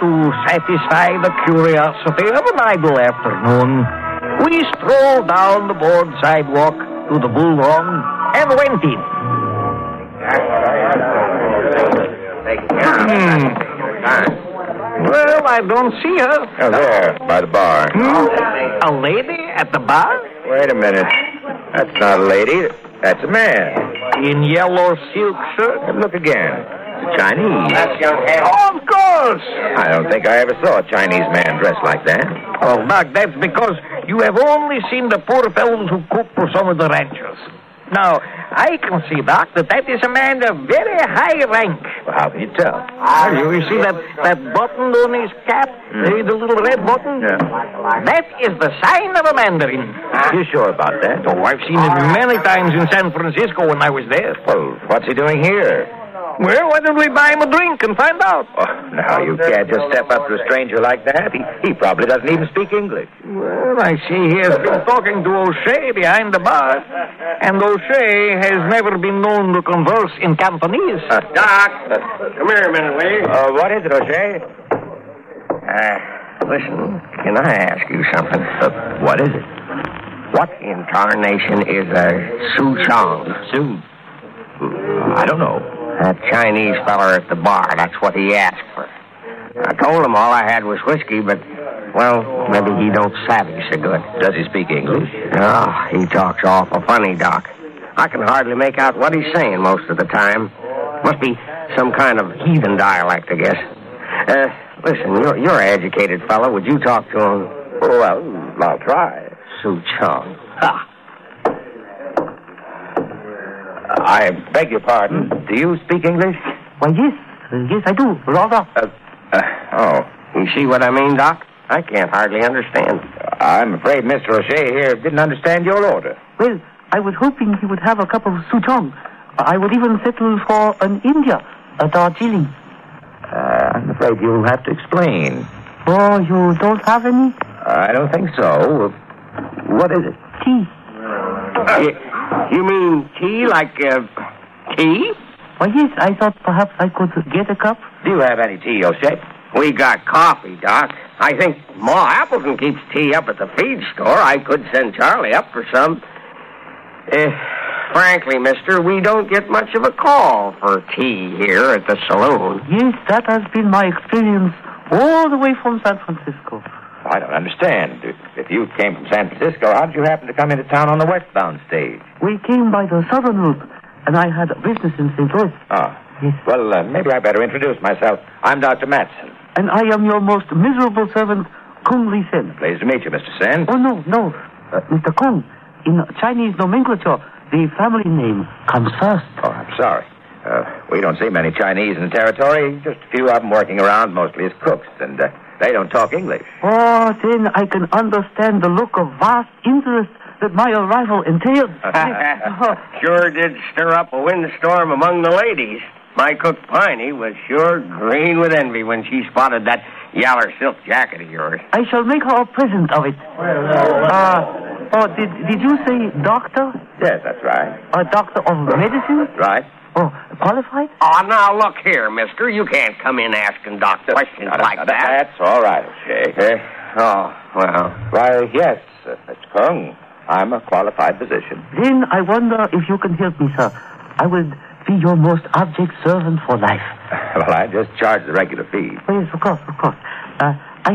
to satisfy the curiosity of an idle afternoon, we strolled down the board sidewalk to the Bull Run and went in. Well, I don't see her. Oh, there, by the bar. A lady at the bar? Wait a minute. That's not a lady. That's a man. In yellow silk shirt? And look again. It's a Chinese. Oh, of course. I don't think I ever saw a Chinese man dressed like that. Oh, Doc, that's because you have only seen the poor fellows who cook for some of the ranchers. Now, I can see, Doc, that is a man of very high rank. Well, how can you tell? You see that button on his cap? The little red button? Yeah. That is the sign of a Mandarin. You sure about that? Oh, I've seen it many times in San Francisco when I was there. Well, what's he doing here? Well, why don't we buy him a drink and find out? Oh, now, you can't just step up to a stranger like that. He probably doesn't even speak English. Well, I see he has been talking to O'Shea behind the bar, and O'Shea has never been known to converse in Cantonese. Doc, come here a minute, will you? What is it, O'Shea? Listen, can I ask you something? What is it? What in tarnation is a souchong? I don't know. That Chinese feller at the bar, that's what he asked for. I told him all I had was whiskey, but, well, maybe he don't savvy so good. Does he speak English? Oh, he talks awful funny, Doc. I can hardly make out what he's saying most of the time. Must be some kind of heathen dialect, I guess. Listen, you're an educated fellow. Would you talk to him? Oh, well, I'll try. Souchong. Ha! I beg your pardon. Do you speak English? Why, yes, I do, rather. You see what I mean, Doc? I can't hardly understand. I'm afraid Mr. O'Shea here didn't understand your order. Well, I was hoping he would have a cup of souchong. I would even settle for an India, a Darjeeling. I'm afraid you'll have to explain. Oh, you don't have any? I don't think so. What is it? Tea. You mean tea like, tea? Why, yes, I thought perhaps I could get a cup. Do you have any tea, O'Shea? We got coffee, Doc. I think Ma Appleton keeps tea up at the feed store. I could send Charlie up for some. Frankly, mister, we don't get much of a call for tea here at the saloon. Yes, that has been my experience all the way from San Francisco. I don't understand. If you came from San Francisco, how did you happen to come into town on the westbound stage? We came by the southern route, and I had business in St. Louis. Oh. Yes. Well, maybe I better introduce myself. I'm Dr. Matson. And I am your most miserable servant, Kung Li Sen. Pleased to meet you, Mr. Sen. Oh, no. Mr. Kung, in Chinese nomenclature, the family name comes first. Oh, I'm sorry. We don't see many Chinese in the territory. Just a few of them working around, mostly as cooks, and they don't talk English. Oh, then I can understand the look of vast interest that my arrival entailed. Sure did stir up a windstorm among the ladies. My cook, Piney, was sure green with envy when she spotted that yaller silk jacket of yours. I shall make her a present of it. Did you say doctor? Yes, that's right. A doctor of medicine? Right. Oh, qualified? Oh, now look here, mister. You can't come in asking doctor questions like that. That's all right, O'Shea. Why, yes, Mr. Kung. I'm a qualified physician. Then I wonder if you can help me, sir. I would be your most abject servant for life. Well, I just charge the regular fee. Oh, yes, of course.